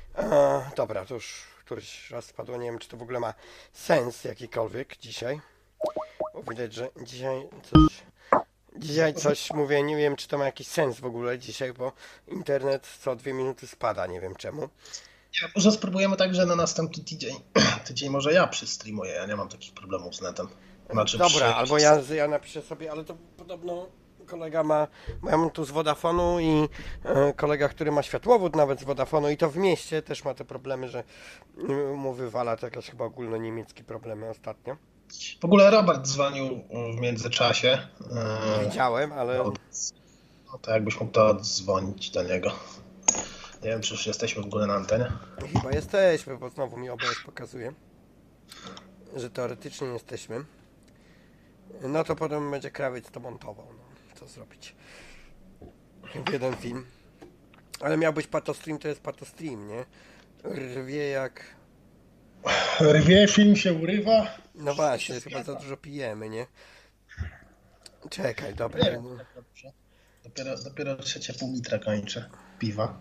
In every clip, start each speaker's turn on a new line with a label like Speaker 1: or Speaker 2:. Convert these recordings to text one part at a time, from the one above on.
Speaker 1: Dobra, to już któryś raz spadło. Nie wiem, czy to w ogóle ma sens jakikolwiek dzisiaj. Bo widać, że dzisiaj coś mówię, nie wiem, czy to ma jakiś sens w ogóle dzisiaj, bo internet co 2 minuty spada, nie wiem czemu.
Speaker 2: Nie, może spróbujemy tak, że na następny tydzień, tydzień może ja przystreamuję, ja nie mam takich problemów z netem. Znaczy
Speaker 1: Dobra, albo ja napiszę sobie, ale to podobno kolega ma, bo ja mam tu z Vodafonu i kolega, który ma światłowód nawet z Vodafonu i to w mieście też ma te problemy, że mu wywala to jakieś chyba ogólnoniemieckie problemy ostatnio.
Speaker 2: W ogóle Robert dzwonił w międzyczasie.
Speaker 1: Widziałem, ale
Speaker 2: No to jakbyś mógł to odzwonić do niego. Nie wiem, czy już jesteśmy w ogóle na antenie.
Speaker 1: chyba jesteśmy, bo znowu mi OBS pokazuje, że teoretycznie jesteśmy. No to potem będzie krawiec to montował, no co zrobić. W jeden film. Ale miał być patostream, to jest patostream, nie? Rwie jak...
Speaker 2: Rwie, film się urywa.
Speaker 1: No właśnie, chyba za dużo pijemy, nie? Czekaj, dobra.
Speaker 2: Nie wiem, tak dobrze. Dopiero trzecie pół litra kończę piwa.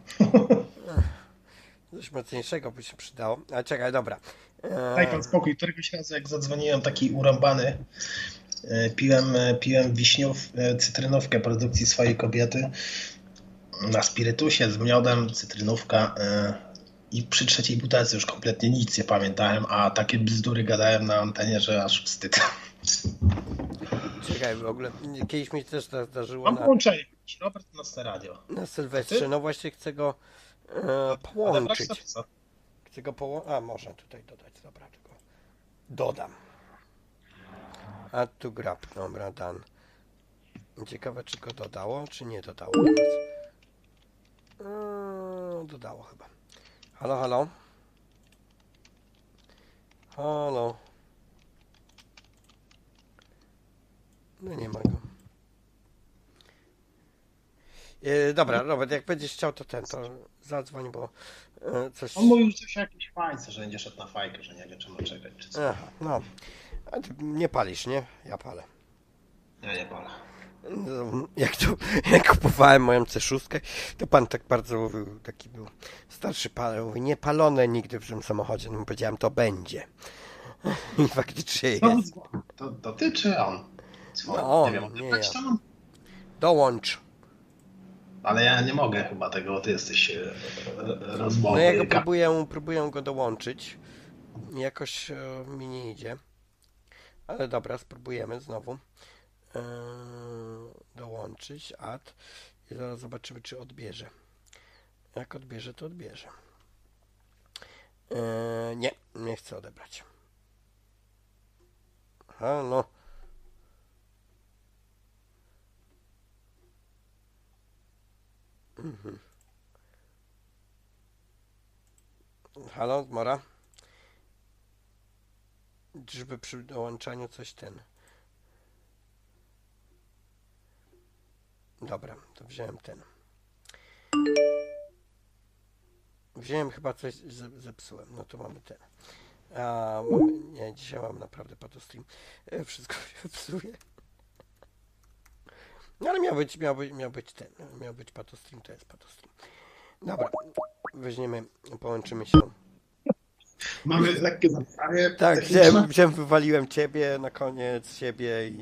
Speaker 1: Coś mocniejszego by się przydało. A czekaj, dobra.
Speaker 2: Daj pan spokój. Któregoś razu jak zadzwoniłem taki urąbany, piłem cytrynówkę produkcji swojej kobiety na spirytusie z miodem, cytrynówka i przy trzeciej butelce już kompletnie nic nie pamiętałem, a takie bzdury gadałem na antenie, że aż wstyd.
Speaker 1: Czekaj, w ogóle kiedyś mi też zdarzyło
Speaker 2: Mam połączenie. Robert Nocne Radio.
Speaker 1: na Sylwestrze. No właśnie chcę go połączyć.
Speaker 2: Co?
Speaker 1: Chcę go połączyć. A, można tutaj dodać. Dobra, tylko dodam. Add to grab. Dobra, dan. Ciekawe, czy go dodało, czy nie dodało. Dodało chyba. Halo, halo. Halo. No nie ma go. Dobra, Robert, jak będziesz chciał, to zadzwoń, bo coś...
Speaker 2: On mówił coś o jakiejś fajce, że będzie szedł na fajkę, że nie wie, czy ma czekać, czy co.
Speaker 1: Aha, no. A ty nie palisz, nie? Ja palę.
Speaker 2: Ja nie palę.
Speaker 1: No, jak kupowałem moją C6, to pan tak bardzo mówił, taki był starszy pan, mówi, nie palone nigdy w żadnym samochodzie. No, powiedziałem, to będzie. I faktycznie jest.
Speaker 2: To ty czy on?
Speaker 1: No on,
Speaker 2: nie wiem,
Speaker 1: nie
Speaker 2: odebrać
Speaker 1: ja.
Speaker 2: to?
Speaker 1: Dołącz.
Speaker 2: Ale ja nie mogę chyba tego, bo ty jesteś rozmowy.
Speaker 1: No ja go próbuję go dołączyć. Jakoś mi nie idzie. Ale dobra, spróbujemy znowu. Dołączyć, add. I zaraz zobaczymy, czy odbierze. Jak odbierze, to odbierze. Nie chcę odebrać. Halo. Halo, Mora? Czyżby przy dołączaniu coś ten... Dobra, to wziąłem ten. Wziąłem chyba coś, zepsułem. No to mamy ten. Nie, dzisiaj mam naprawdę patostream. Wszystko się psuje. No ale miał być ten. Miał być patostream, to jest patostream. Dobra, weźmiemy, połączymy się.
Speaker 2: Mamy lekkie zapytanie.
Speaker 1: Tak, wywaliłem ciebie na koniec, siebie i...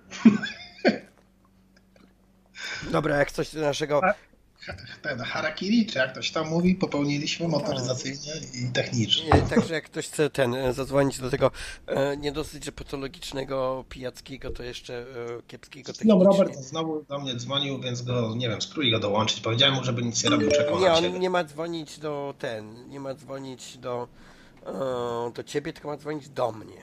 Speaker 1: Dobra, jak coś do naszego...
Speaker 2: Ten harakiri, czy jak ktoś tam mówi, popełniliśmy motoryzacyjnie i technicznie.
Speaker 1: Także jak ktoś chce zadzwonić do tego nie dosyć, że patologicznego, pijackiego, to jeszcze kiepskiego technicznie.
Speaker 2: No, Robert znowu do mnie dzwonił, więc go, nie wiem, spróbuj go dołączyć. Powiedziałem mu, żeby nic nie robił, czekał
Speaker 1: Nie,
Speaker 2: na
Speaker 1: on
Speaker 2: ciebie.
Speaker 1: nie ma dzwonić nie ma dzwonić do ciebie, tylko ma dzwonić do mnie.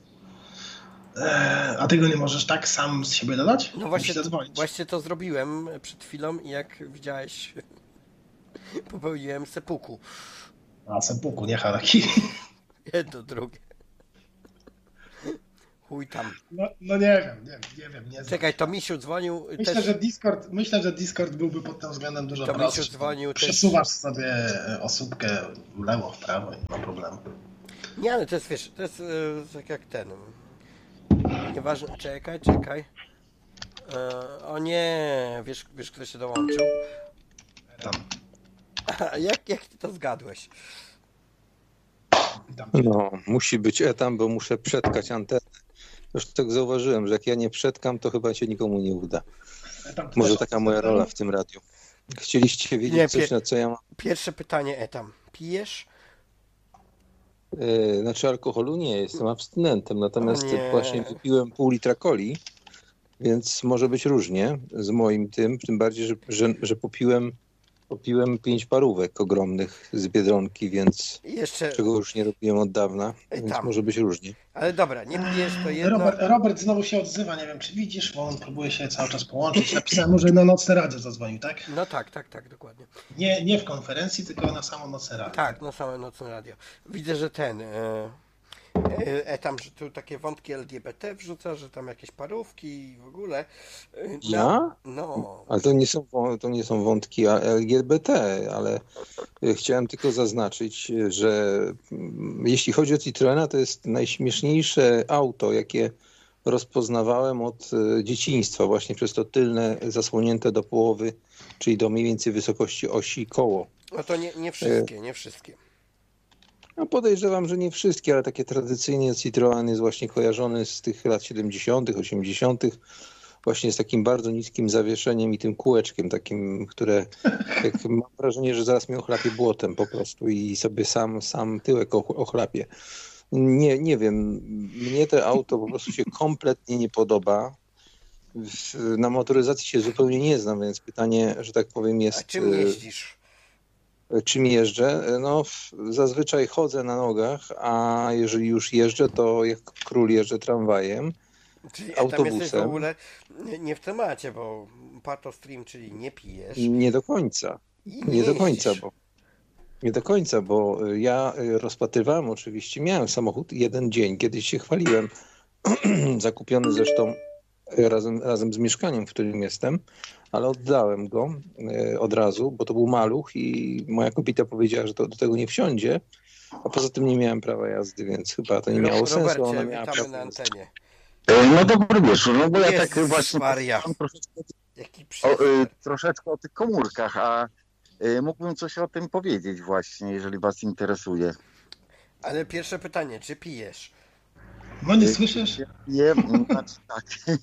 Speaker 2: A ty go nie możesz tak sam z siebie dodać?
Speaker 1: No właśnie to zrobiłem przed chwilą i jak widziałeś, popełniłem sepuku.
Speaker 2: A sepuku, nie harakiri.
Speaker 1: Jedno, drugie. Chuj tam.
Speaker 2: No nie wiem. Nie
Speaker 1: Czekaj, to Misiu dzwonił
Speaker 2: Myślę, że Discord byłby pod tym względem dużo
Speaker 1: to
Speaker 2: prostszy.
Speaker 1: Misiu dzwonił
Speaker 2: Przesuwasz sobie osóbkę w lewo, w prawo i nie ma problemu.
Speaker 1: Nie, ale to jest, wiesz, to jest tak jak ten. Nieważne, czekaj. O nie, wiesz kto się dołączył?
Speaker 2: Tam.
Speaker 1: A jak ty to zgadłeś?
Speaker 3: No, musi być etam, bo muszę przetkać antenę. Już tak zauważyłem, że jak ja nie przetkam, to chyba się nikomu nie uda. Może taka moja rola w tym radiu. Chcieliście wiedzieć coś, na co ja mam?
Speaker 1: Pierwsze pytanie etam. Pijesz?
Speaker 3: Znaczy alkoholu nie, jestem abstynentem, natomiast właśnie wypiłem pół litra coli, więc może być różnie z moim tym bardziej, że popiłem 5 parówek ogromnych z Biedronki, więc czego już nie robiłem od dawna, więc może być różnie.
Speaker 1: Ale dobra, nie pijesz to jedno...
Speaker 2: Robert znowu się odzywa, nie wiem czy widzisz, bo on próbuje się cały czas połączyć. Napisałem mu, że na Nocne Radio zadzwonił, tak?
Speaker 1: No tak, dokładnie.
Speaker 2: Nie w konferencji, tylko na samo Nocne Radio.
Speaker 1: Tak, na samo Nocne Radio. Widzę, że tam, że tu takie wątki LGBT wrzuca, że tam jakieś parówki i w ogóle.
Speaker 3: Ja?
Speaker 1: No.
Speaker 3: Ale to nie są wątki LGBT, ale chciałem tylko zaznaczyć, że jeśli chodzi o Citroena, to jest najśmieszniejsze auto, jakie rozpoznawałem od dzieciństwa, właśnie przez to tylne, zasłonięte do połowy, czyli do mniej więcej wysokości osi koło.
Speaker 1: No to nie wszystkie.
Speaker 3: No podejrzewam, że nie wszystkie, ale takie tradycyjnie Citroen jest właśnie kojarzony z tych lat 70., 80., właśnie z takim bardzo niskim zawieszeniem i tym kółeczkiem takim, które mam wrażenie, że zaraz mnie ochlapie błotem po prostu i sobie sam tyłek ochlapie. Nie wiem, mnie to auto po prostu się kompletnie nie podoba. Na motoryzacji się zupełnie nie znam, więc pytanie, że tak powiem, jest...
Speaker 1: A czym jeździsz?
Speaker 3: Czym jeżdżę? No, zazwyczaj chodzę na nogach, a jeżeli już jeżdżę, to jak król jeżdżę tramwajem,
Speaker 1: czyli
Speaker 3: autobusem.
Speaker 1: Tam jesteś w ogóle nie w temacie, bo Patostream, czyli nie pijesz.
Speaker 3: Nie do końca. Nie do końca, bo ja rozpatrywałem oczywiście, miałem samochód jeden dzień, kiedyś się chwaliłem, zakupiony zresztą razem z mieszkaniem, w którym jestem, ale oddałem go od razu, bo to był maluch i moja kobieta powiedziała, że to do tego nie wsiądzie, a poza tym nie miałem prawa jazdy, więc chyba to nie miało sensu.
Speaker 1: Ona miała witamy na antenie.
Speaker 4: No dobry wieczór, no bo ja tak właśnie
Speaker 1: Maria.
Speaker 4: Troszeczkę o tych komórkach, a mógłbym coś o tym powiedzieć właśnie, jeżeli was interesuje.
Speaker 1: Ale pierwsze pytanie, czy pijesz?
Speaker 2: No nie słyszysz?
Speaker 4: Nie, znaczy tak.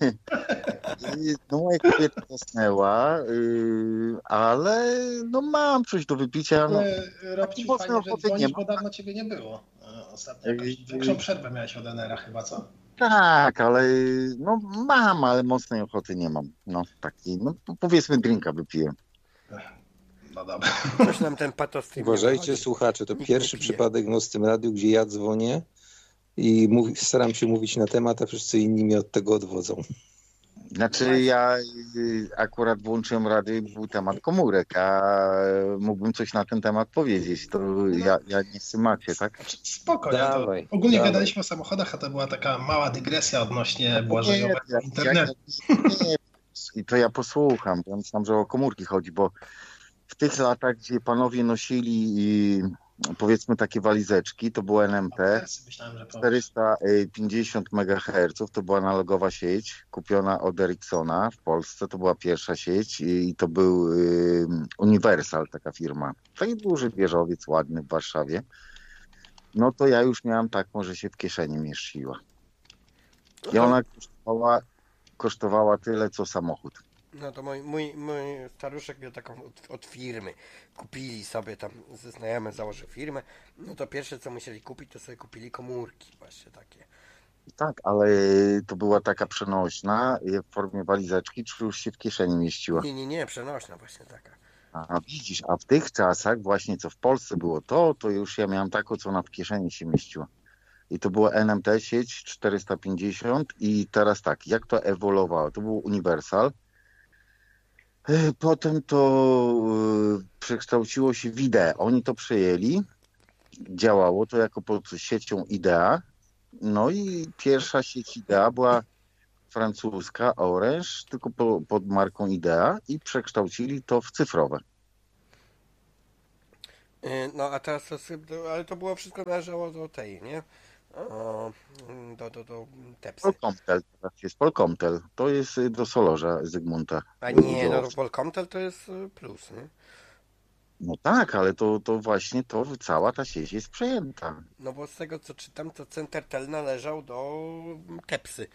Speaker 4: No moja kobieta zasnęła, ale no mam coś do wypicia. No.
Speaker 2: Robci, fajnie, że dzwonisz, bo dawno ciebie nie było. Ostatnio jakąś większą przerwę miałeś od NR-a chyba, co?
Speaker 4: Tak, ale no mam, ale mocnej ochoty nie mam. No taki, no powiedzmy drinka wypiję.
Speaker 2: No dobra.
Speaker 1: Coś nam ten Patostream.
Speaker 3: Uważajcie słuchacze, to pierwszy przypadek w Nocnym Radiu, gdzie ja dzwonię i staram się mówić na temat, a wszyscy inni mnie od tego odwodzą.
Speaker 4: Znaczy ja akurat włączyłem radio i był temat komórek, a mógłbym coś na ten temat powiedzieć. To ja nie chcę macie, tak?
Speaker 2: Spokojnie. Ogólnie gadaliśmy o samochodach, a to była taka mała dygresja odnośnie błażejowego internetu.
Speaker 4: I to ja posłucham, bo ja myślałem, że o komórki chodzi, bo w tych latach, gdzie panowie nosili powiedzmy takie walizeczki, to było NMT, 450 MHz, to była analogowa sieć, kupiona od Ericssona w Polsce, to była pierwsza sieć i to był Universal, taka firma. Taki duży wieżowiec, ładny w Warszawie. No to ja już miałem taką, że się w kieszeni mieściła. I ona kosztowała tyle, co samochód.
Speaker 1: No to mój staruszek miał taką od firmy. Kupili sobie tam, ze znajomym założył firmę. No to pierwsze co musieli kupić, to sobie kupili komórki właśnie takie.
Speaker 4: Tak, ale to była taka przenośna w formie walizeczki, czy już się w kieszeni mieściła?
Speaker 1: Nie, przenośna właśnie taka.
Speaker 4: A widzisz, a w tych czasach właśnie co w Polsce było to już ja miałem taką, co ona w kieszeni się mieściła. I to była NMT sieć 450 i teraz tak, jak to ewoluowało? To był Universal. Potem to przekształciło się w IDEA. Oni to przejęli, działało to jako pod siecią IDEA. No i pierwsza sieć IDEA była francuska, Orange, tylko pod marką IDEA i przekształcili to w cyfrowe.
Speaker 1: No a teraz ale to było wszystko należało do tej, nie? Do Tepsy.
Speaker 4: Polkomtel, teraz jest Polkomtel. To jest do Solorza Zygmunta.
Speaker 1: A nie, no Polkomtel to jest plus, nie?
Speaker 4: No tak, ale to właśnie cała ta sieć jest przejęta.
Speaker 1: No bo z tego co czytam, to Centertel należał do Tepsy.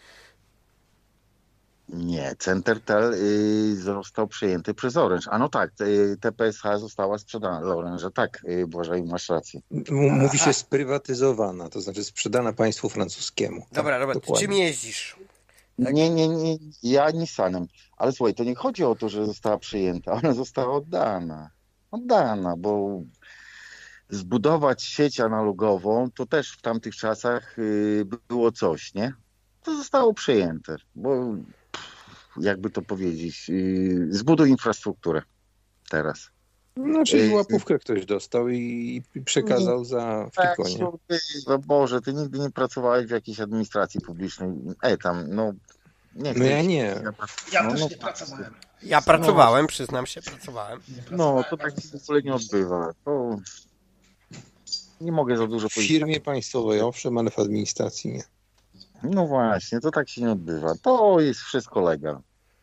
Speaker 4: Nie, Centertel został przejęty przez Orange. A no tak, TPSH została sprzedana do Orange'a. Tak, Błażej, masz rację.
Speaker 3: Mówi się sprywatyzowana, to znaczy sprzedana państwu francuskiemu.
Speaker 1: Dobra,
Speaker 3: Tak,
Speaker 1: Robert,
Speaker 3: dokładnie.
Speaker 1: czym jeździsz? Tak?
Speaker 4: Nie, ja Nissanem. Ale słuchaj, to nie chodzi o to, że została przejęta, ona została oddana. Oddana, bo zbudować sieć analogową to też w tamtych czasach było coś, nie? To zostało przejęte, bo jakby to powiedzieć, zbuduj infrastrukturę teraz.
Speaker 3: No, czyli łapówkę ktoś dostał i przekazał za w
Speaker 4: Tak,
Speaker 3: Tikonie.
Speaker 4: no Boże, ty nigdy nie pracowałeś w jakiejś administracji publicznej. Tam, no nie
Speaker 3: No ja
Speaker 4: chcę-
Speaker 3: nie.
Speaker 2: Ja
Speaker 4: No,
Speaker 2: też
Speaker 4: no,
Speaker 2: nie pracowałem.
Speaker 1: Ja pracowałem, przyznam się, pracowałem.
Speaker 2: Nie
Speaker 4: No,
Speaker 2: pracowałem.
Speaker 4: to tak się w ogóle nie odbywa. To nie mogę za dużo
Speaker 3: W
Speaker 4: powiedzieć.
Speaker 3: firmie państwowej, owszem, ale w administracji nie.
Speaker 4: No właśnie, to tak się nie odbywa. To jest wszystko legal.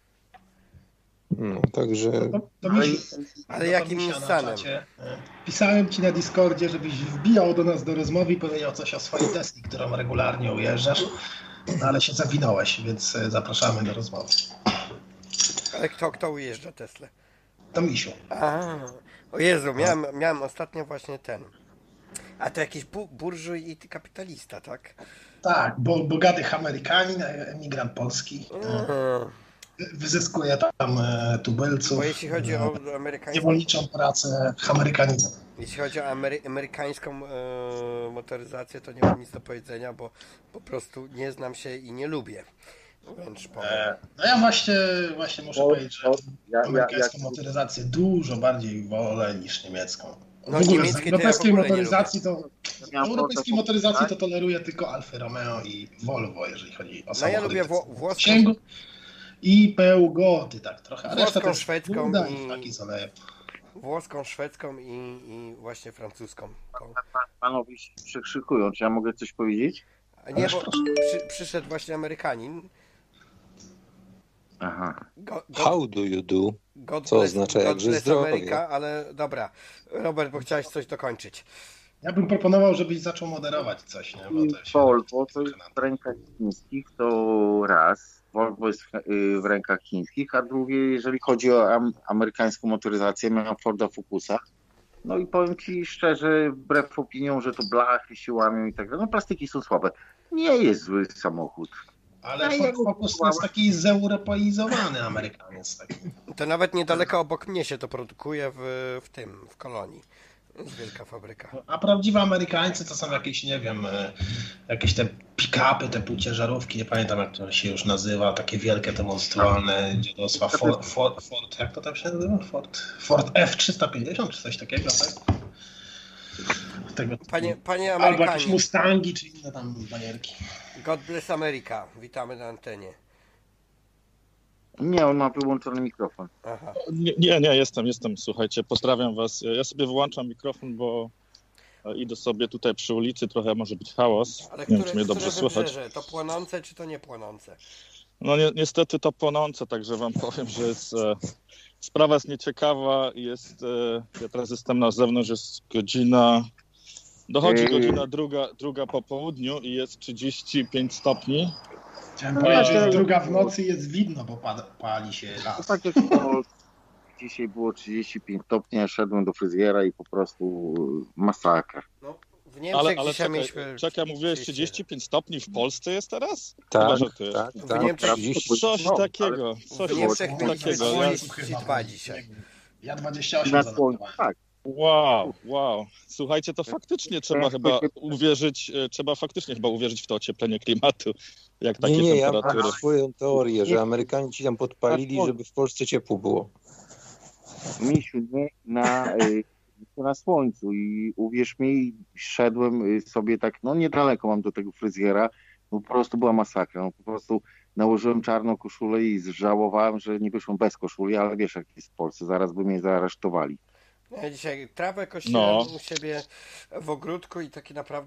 Speaker 3: No, także
Speaker 2: To Misiu,
Speaker 1: Ale
Speaker 2: to
Speaker 1: jakim
Speaker 2: Misia na
Speaker 1: Nissanem?
Speaker 2: czacie. Pisałem ci na Discordzie, żebyś wbijał do nas do rozmowy i powiedział coś o swojej Tesli, którą regularnie ujeżdżasz, no, ale się zawinąłeś, więc zapraszamy do rozmowy.
Speaker 1: Ale kto ujeżdża Teslę?
Speaker 2: To Misiu.
Speaker 1: O Jezu, miałem ostatnio właśnie ten. A to jakiś burżuj i kapitalista, tak?
Speaker 2: Tak, bogatych Amerykanin, emigrant polski. Wyzyskuje tam tubylców.
Speaker 1: Bo jeśli chodzi o amerykańską,
Speaker 2: Niewolniczą pracę Amerykanina.
Speaker 1: jeśli chodzi o amerykańską motoryzację, to nie mam nic do powiedzenia, bo po prostu nie znam się i nie lubię. Wręcz powiem.
Speaker 2: No ja właśnie muszę powiedzieć, że
Speaker 4: ja-
Speaker 2: amerykańską
Speaker 4: ja-
Speaker 2: motoryzację dużo bardziej wolę niż niemiecką.
Speaker 1: No,
Speaker 2: W ogóle z
Speaker 1: niemieckie to ja w
Speaker 2: europejskiej
Speaker 1: ogóle nie
Speaker 2: motoryzacji to
Speaker 4: miałem
Speaker 2: europejskiej
Speaker 4: ochotę
Speaker 2: motoryzacji to
Speaker 4: powiedzieć,
Speaker 2: toleruję tylko Alfa Romeo i Volvo, jeżeli chodzi o
Speaker 1: No ja
Speaker 2: samochody.
Speaker 1: lubię włoską,
Speaker 2: Sięgu i Peugeoty tak trochę, a reszta
Speaker 1: Włoską,
Speaker 2: to jest
Speaker 1: szwedzką
Speaker 2: Honda
Speaker 1: i-
Speaker 2: taki zaleje.
Speaker 1: szwedzką i właśnie francuską. Tą.
Speaker 4: Panowie się przekrzykują. Czy ja mogę coś powiedzieć?
Speaker 1: A nie,
Speaker 2: Ależ
Speaker 1: bo
Speaker 2: proszę.
Speaker 1: przyszedł właśnie Amerykanin.
Speaker 4: Aha.
Speaker 3: how do you do?
Speaker 1: God
Speaker 3: Co
Speaker 1: bless-
Speaker 3: oznacza,
Speaker 1: God
Speaker 3: jakże
Speaker 1: bless
Speaker 3: zdrowie.
Speaker 1: Ameryka, ale dobra. Robert, bo chciałeś coś dokończyć.
Speaker 2: Ja bym proponował, żebyś zaczął moderować coś, nie? Bo to się...
Speaker 4: Volvo to jest w rękach chińskich, to raz. Volvo jest w rękach chińskich, a drugie, jeżeli chodzi o amerykańską motoryzację, miałem Forda Focusa. No i powiem ci szczerze, wbrew opiniom, że to blachy się łamią i tak dalej. No plastiki są słabe. Nie jest zły samochód.
Speaker 2: Ale
Speaker 4: Ja
Speaker 2: Ford Focus to jest taki zeuropeizowany Amerykaniec. Taki.
Speaker 1: To nawet niedaleko obok mnie się to produkuje w Kolonii. Jest wielka fabryka.
Speaker 2: A prawdziwe Amerykańcy to są jakieś, nie wiem, jakieś te pick-upy, te półciężarówki, nie pamiętam jak to się już nazywa, takie wielkie, te monstrualne dziadostwa. Ford, jak to tam się nazywa? Ford F350 czy coś takiego, tak? Tego,
Speaker 1: Panie
Speaker 2: albo jakieś
Speaker 1: Amerykanie,
Speaker 2: Mustangi czy inne tam banierki.
Speaker 1: God bless America. Witamy na antenie.
Speaker 4: Nie, on ma wyłączony mikrofon.
Speaker 1: Aha.
Speaker 5: Nie, jestem, słuchajcie, pozdrawiam was. Ja sobie wyłączam mikrofon, bo idę sobie tutaj przy ulicy, trochę może być chaos.
Speaker 1: Ale
Speaker 5: Nie wiem, czy mnie dobrze
Speaker 1: które
Speaker 5: słychać.
Speaker 1: wybrzeże? To płonące czy to nie płonące?
Speaker 5: No niestety to płonące, także wam powiem, że jest, sprawa jest nieciekawa. Ja teraz jestem na zewnątrz, jest godzina, dochodzi godzina druga po południu i jest 35 stopni.
Speaker 2: Chciałem powiedzieć, że jest druga w nocy i jest widno, bo pali się
Speaker 4: To
Speaker 2: las.
Speaker 4: tak jak dzisiaj było 35 stopni, ja szedłem do fryzjera i po prostu masakra.
Speaker 1: No, w Niemczech
Speaker 5: Ale
Speaker 1: dzisiaj mieliśmy...
Speaker 5: czekaj, mówiłeś 35 stopni w Polsce jest teraz?
Speaker 3: Tak,
Speaker 5: Chyba, że ty.
Speaker 3: tak,
Speaker 1: W
Speaker 3: tak.
Speaker 1: Niemczech-
Speaker 3: 30.
Speaker 5: Coś
Speaker 4: No,
Speaker 5: takiego, coś
Speaker 1: W Niemczech
Speaker 5: takiego.
Speaker 1: mieliśmy
Speaker 5: Ja,
Speaker 1: 32 dzisiaj.
Speaker 2: Ja 28
Speaker 4: Na słońcu,
Speaker 2: zanotowałem.
Speaker 4: tak.
Speaker 5: wow. Słuchajcie, to faktycznie trzeba chyba uwierzyć w to ocieplenie klimatu, jak takie
Speaker 3: Nie, ja
Speaker 5: temperatury.
Speaker 3: mam swoją teorię, że Amerykanie ci tam podpalili, żeby w Polsce ciepło było.
Speaker 4: Misiu, nie na słońcu i uwierz mi, szedłem sobie tak, no niedaleko mam do tego fryzjera, no po prostu była masakra, no po prostu nałożyłem czarną koszulę i żałowałem, że nie wyszłem bez koszuli, ale wiesz jak jest w Polsce, zaraz by mnie zaaresztowali.
Speaker 1: Ja dzisiaj trawę kosiłem
Speaker 5: No.
Speaker 1: u siebie w ogródku i taki naprawdę